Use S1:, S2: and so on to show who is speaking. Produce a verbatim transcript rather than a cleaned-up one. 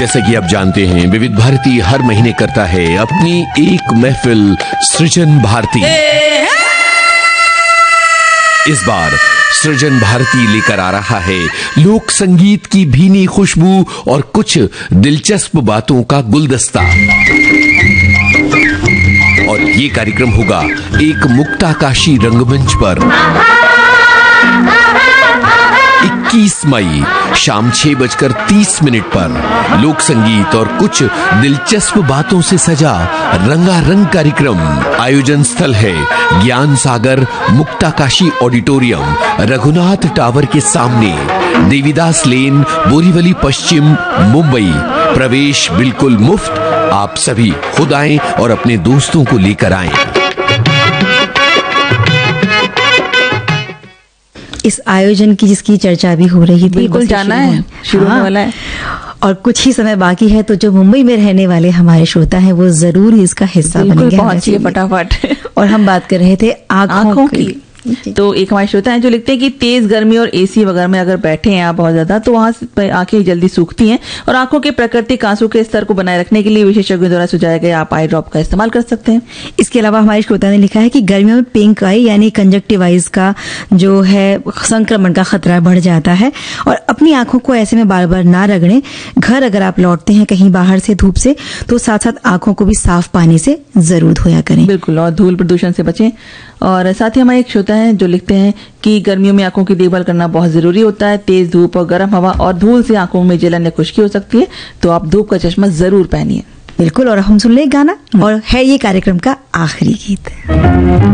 S1: जैसे कि आप जानते हैं, विविध भारती हर महीने करता है अपनी एक महफिल सृजन भारती। इस बार सृजन भारती लेकर आ रहा है लोक संगीत की भीनी खुशबू और कुछ दिलचस्प बातों का गुलदस्ता। और ये कार्यक्रम होगा एक मुक्ताकाशी रंगमंच पर इक्कीस मई शाम छह बजकर तीस मिनट पर लोक संगीत और कुछ दिलचस्प बातों से सजा रंगारंग कार्यक्रम। आयोजन स्थल है ज्ञान सागर मुक्ताकाशी ऑडिटोरियम, रघुनाथ टावर के सामने, देवीदास लेन, बोरीवली पश्चिम, मुंबई। प्रवेश बिल्कुल मुफ्त। आप सभी खुद आएं और अपने दोस्तों को लेकर आएं।
S2: इस आयोजन की जिसकी चर्चा भी हो रही थी,
S3: बिल्कुल जाना है, शुरू होने वाला है
S2: और कुछ ही समय बाकी है, तो जो मुंबई में रहने वाले हमारे श्रोता हैं वो जरूर ही इसका हिस्सा बनेंगे।
S3: पहुंचिए फटाफट।
S2: और हम बात कर रहे थे आंखों, आंखों की, की।
S3: तो एक हमारे श्रोता हैं जो लिखते हैं कि तेज गर्मी और एसी वगैरह में अगर बैठे हैं आप बहुत ज्यादा, तो वहां से आंखें जल्दी सूखती हैं और आंखों के प्राकृतिक आंसू के स्तर को बनाए रखने के लिए विशेषज्ञों द्वारा सुझाया गया आप आई ड्रॉप का इस्तेमाल कर सकते हैं।
S2: इसके अलावा हमारे श्रोता ने लिखा है कि गर्मियों में पिंक आई यानी कंजक्टिवाइज का जो है संक्रमण का खतरा बढ़ जाता है और अपनी आंखों को ऐसे में बार बार ना रगड़ें। घर अगर आप लौटते हैं कहीं बाहर से धूप से, तो साथ साथ आंखों को भी साफ पानी से जरूर धोया करें।
S3: बिल्कुल, और धूल प्रदूषण से बचें। और साथ ही हमारे एक श्रोता है जो लिखते हैं कि गर्मियों में आंखों की देखभाल करना बहुत जरूरी होता है। तेज धूप और गर्म हवा और धूल से आंखों में जलन या खुश्की हो सकती है, तो आप धूप का चश्मा जरूर पहनिए।
S2: बिल्कुल। और हम सुन ले गाना और है ये कार्यक्रम का आखिरी गीत।